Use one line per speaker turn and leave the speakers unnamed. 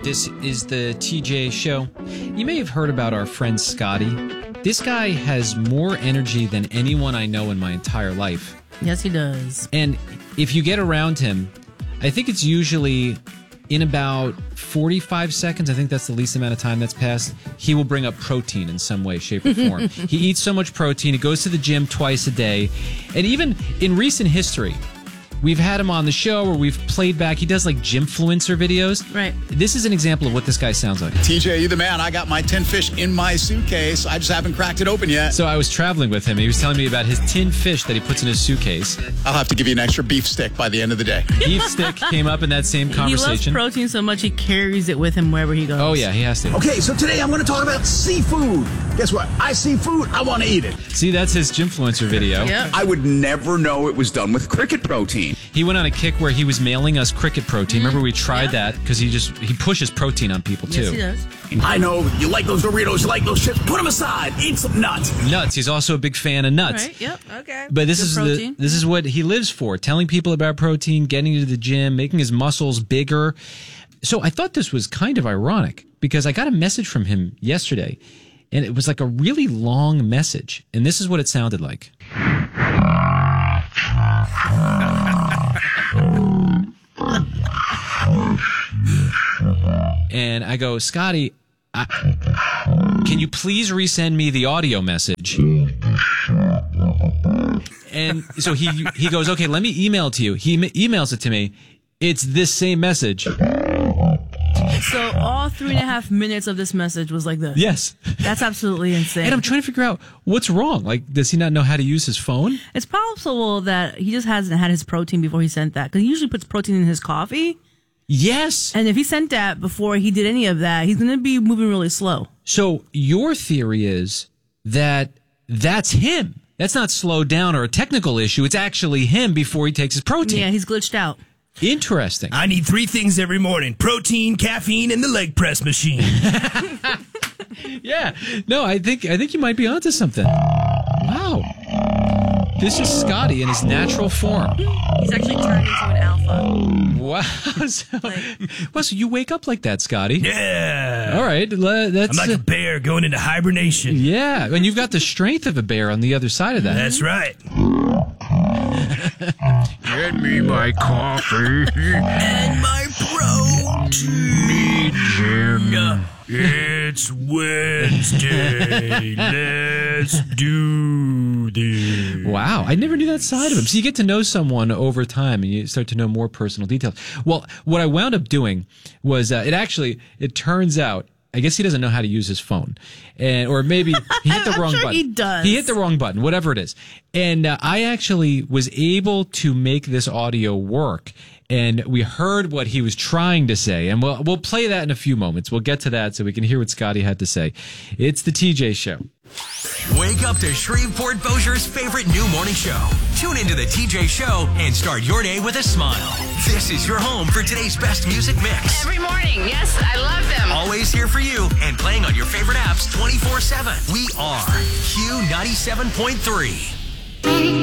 This is the TJ Show. You may have heard about our friend Scotty. This guy has more energy than anyone I know in my entire life.
Yes, he does.
And if you get around him, I think it's usually in about 45 seconds, I think that's the least amount of time that's passed, he will bring up protein in some way, shape, or form. He eats so much protein, he goes to the gym twice a day. And even in recent history, we've had him on the show where we've played back. He does like Gymfluencer videos.
Right.
This is an example of what this guy sounds like.
TJ, you the man. I got my tin fish in my suitcase. I just haven't cracked it open yet.
So I was traveling with him. He was telling me about his tin fish that he puts in his suitcase.
I'll have to give you an extra beef stick by the end of the day.
Beef stick came up in that same conversation.
He loves protein so much he carries it with him wherever he goes.
Oh, yeah, he has to.
Okay, so today I'm going to talk about seafood. Guess what? I see food, I want to eat it.
See, that's his Gymfluencer video.
Yep.
I would never know it was done with cricket protein.
He went on a kick where he was mailing us cricket protein. Remember, we tried that because he pushes protein on people, too.
Yes, he does.
I know you like those Doritos, you like those chips. Put them aside. Eat some nuts.
Nuts. He's also a big fan of nuts.
Right, yep, okay.
But this
Good
this is what he lives for, telling people about protein, getting to the gym, making his muscles bigger. So I thought this was kind of ironic because I got a message from him yesterday, and it was like a really long message. And this is what it sounded like. And I go, Scotty, can you please resend me the audio message? And so he goes, okay, let me email it to you. He emails it to me. It's this same message.
So all 3.5 minutes of this message was like this.
Yes.
That's absolutely insane.
And I'm trying to figure out what's wrong. Like, does he not know how to use his phone?
It's possible that he just hasn't had his protein before he sent that. Because he usually puts protein in his coffee.
Yes.
And if he sent that before he did any of that, he's going to be moving really slow.
So your theory is that that's him. That's not slowed down or a technical issue. It's actually him before he takes his protein.
Yeah, he's glitched out.
Interesting.
I need 3 things every morning: protein, caffeine, and the leg press machine.
Yeah. No, I think you might be onto something. Wow. This is Scotty in his natural form.
He's actually turned into an alpha.
Wow. So you wake up like that, Scotty.
Yeah.
All right. That's
I'm like a bear going into hibernation.
yeah, and you've got the strength of a bear on the other side of that.
That's right.
Get me my coffee.
And my protein.
Me, Jim.
It's Wednesday. Let's do this.
Wow, I never knew that side of him. So you get to know someone over time and you start to know more personal details. Well, what I wound up doing was it turns out, I guess he doesn't know how to use his phone, or maybe he hit the wrong
sure
button.
He does.
He hit the wrong button, whatever it is. And I actually was able to make this audio work. And we heard what he was trying to say. And we'll play that in a few moments. We'll get to that so we can hear what Scotty had to say. It's the TJ Show.
Wake up to Shreveport Bossier's favorite new morning show. Tune into the TJ Show and start your day with a smile. This is your home for today's best music mix.
Every morning, yes, I love them.
Always here for you and playing on your favorite apps 24/7. We are Q97.3.